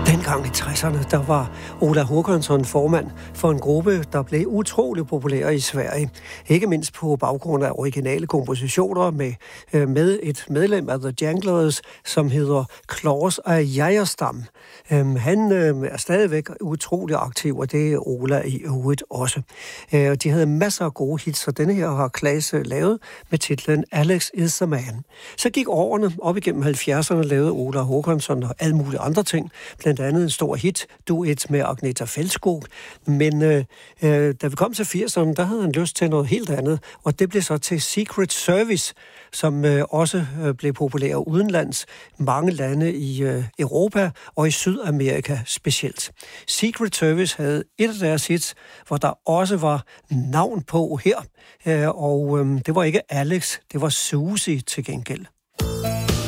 Dengang i 60'erne, der var Ola Håkansson formand for en gruppe, der blev utrolig populær i Sverige. Ikke mindst på baggrund af originale kompositioner med et medlem af The Janglers, som hedder Claus af Geijerstam. Han er stadigvæk utrolig aktiv, og det er Ola i øvrigt også. De havde masser af gode hits, og denne her har Claes lavet med titlen Alex is the Man. Så gik årene op igennem 70'erne, lavede Ola Håkansson og alle mulige andre ting, blandt andet en stor hit, duet med Agneta Fältskog. Men da vi kom til 80'erne, der havde han lyst til noget helt andet, og det blev så til Secret Service, som også blev populær udenlands, mange lande i Europa og i Sydamerika specielt. Secret Service havde et af deres hits, hvor der også var navn på her, og det var ikke Alex, det var Susie til gengæld.